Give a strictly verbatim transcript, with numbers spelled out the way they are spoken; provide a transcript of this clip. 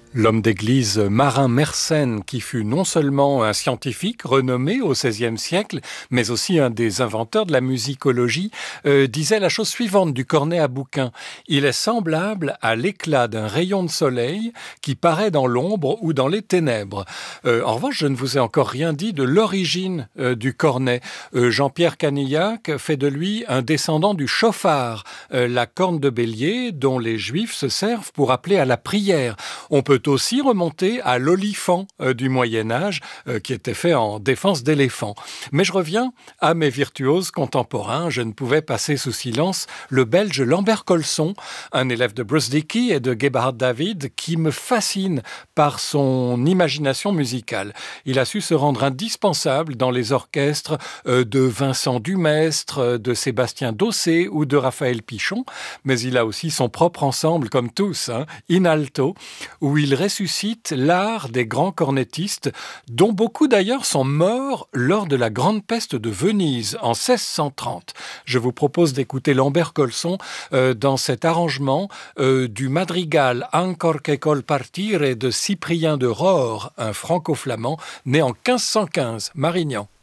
L'homme d'église Marin Mersenne, qui fut non seulement un scientifique renommé au seizième siècle, mais aussi un des inventeurs de la musicologie, euh, disait la chose suivante du cornet à bouquin. Il est semblable à l'éclat d'un rayon de soleil qui paraît dans l'ombre ou dans les ténèbres. Euh, en revanche, je ne vous ai encore rien dit de l'origine euh, du cornet. Euh, Jean-Pierre Canillac fait de lui un descendant du chauffard, euh, la corne de bélier dont les juifs se servent pour appeler à la prière. On peut aussi remonter à l'olifant euh, du Moyen-Âge, euh, qui était fait en défense d'éléphants. Mais je reviens à mes virtuoses contemporains. Je ne pouvais passer sous silence le Belge Lambert Colson, un élève de Bruce Dickey et de Gebhard David, qui me fascine par son imagination musicale. Il a su se rendre indispensable dans les orchestres euh, de Vincent Dumestre, de Sébastien Dossé ou de Raphaël Pichon, mais il a aussi son propre ensemble, comme tous, hein, In Alto, où il ressuscite l'art des grands cornettistes, dont beaucoup d'ailleurs sont morts lors de la Grande Peste de Venise en seize cent trente. Je vous propose d'écouter Lambert Colson euh, dans cet arrangement euh, du madrigal Ancor che col partire de Cyprien de Rohr, un franco-flamand né en quinze cent quinze, Marignan.